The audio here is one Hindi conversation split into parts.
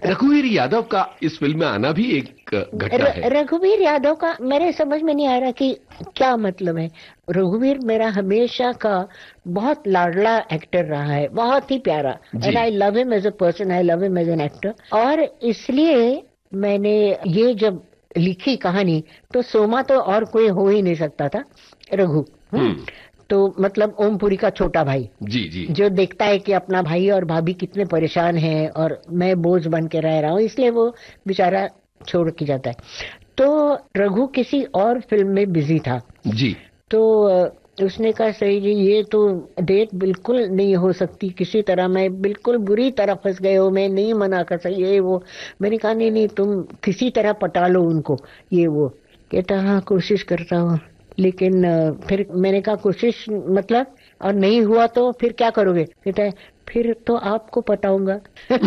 रघुवीर यादव का इस फिल्म में आना भी एक घटना है। रघुवीर यादव का मेरे समझ में नहीं आ रहा कि क्या मतलब है। रघुवीर मेरा हमेशा का बहुत लाडला एक्टर रहा है, बहुत ही प्यारा, and I love him as a person, I love him as an actor. और इसलिए मैंने ये जब लिखी कहानी तो सोमा तो और कोई हो ही नहीं सकता था, रघु। तो मतलब ओमपुरी का छोटा भाई, जी जी, जो देखता है कि अपना भाई और भाभी कितने परेशान हैं और मैं बोझ बन के रह रहा हूँ, इसलिए वो बेचारा छोड़ के जाता है। तो रघु किसी और फिल्म में बिजी था जी, तो उसने कहा सही जी ये तो डेट बिल्कुल नहीं हो सकती, किसी तरह मैं बिल्कुल बुरी तरह फंस गए हो, मैं नहीं मना कर सकती ये वो। मैंने कहा नहीं नहीं तुम किसी तरह पटा लो उनको, ये वो। कहता हाँ कोशिश करता हूँ, लेकिन फिर मैंने कहा कोशिश मतलब, और नहीं हुआ तो फिर क्या करोगे? कहता है फिर तो आपको पटाऊंगा।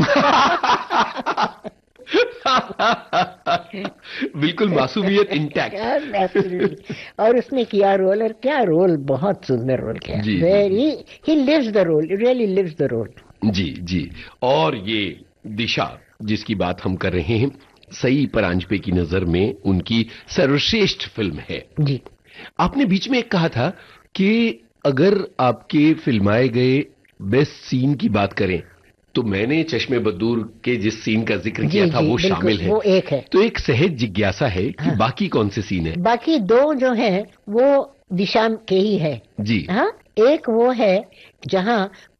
बिल्कुल मासूमियत इंटैक्ट। और उसने किया रोल, और क्या रोल, बहुत सुंदर रोल किया। जी, very he lives the role, really lives the role. जी जी। और ये दिशा जिसकी बात हम कर रहे हैं, सई परांजपे की नजर में उनकी सर्वश्रेष्ठ फिल्म है जी। आपने बीच में एक कहा था कि अगर आपके फिल्माए गए बेस्ट सीन की बात करें तो मैंने चश्मे बदूर के जिस सीन का जिक्र किया था वो शामिल है। वो एक है। तो एक सहज जिज्ञासा है कि बाकी कौन से सीन है? बाकी दो जो हैं वो दिशा के ही है जी। हाँ, एक वो है जहाँ